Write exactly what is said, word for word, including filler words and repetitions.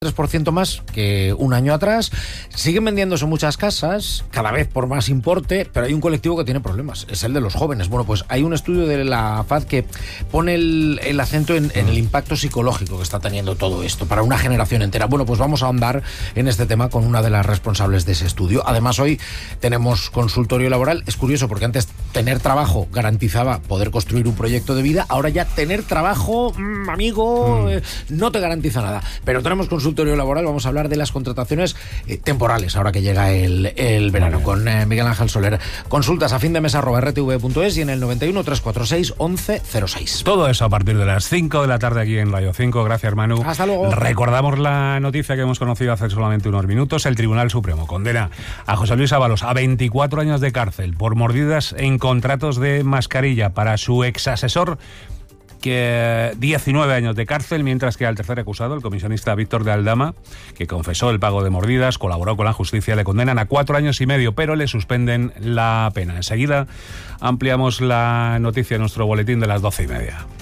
tres por ciento más que un año atrás. Siguen vendiéndose muchas casas, cada vez por más importe, pero hay un colectivo que tiene problemas, es el de los jóvenes. Bueno, pues hay un estudio de la F A D que pone el, el acento en, en el impacto psicológico que está teniendo todo esto para una generación entera. Bueno, pues vamos a ahondar en este tema con una de las responsables de ese estudio. Además, hoy tenemos consultorio laboral. Es curioso porque antes tener trabajo garantizaba poder construir un proyecto de vida, ahora ya tener trabajo, mmm, amigo, mm. eh, no te garantiza nada. Pero tenemos consultorio laboral, vamos a hablar de las contrataciones eh, temporales, ahora que llega el, el verano, con eh, Miguel Ángel Soler. Consultas a fin de mes arroba r t v punto es y en el noventa y uno, trescientos cuarenta y seis, once cero seis. Todo eso a partir de las cinco de la tarde aquí en Radio cinco. Gracias, Manu. Hasta luego. Recordamos la noticia que hemos conocido hace solamente unos minutos. El Tribunal Supremo condena a José Luis Ábalos a veinticuatro años de cárcel por mordidas en contratos de mascarilla. Para su exasesor, que diecinueve años de cárcel, mientras que al tercer acusado, el comisionista Víctor de Aldama, que confesó el pago de mordidas, colaboró con la justicia, le condenan a cuatro años y medio, pero le suspenden la pena. Enseguida ampliamos la noticia en nuestro boletín de las doce y media.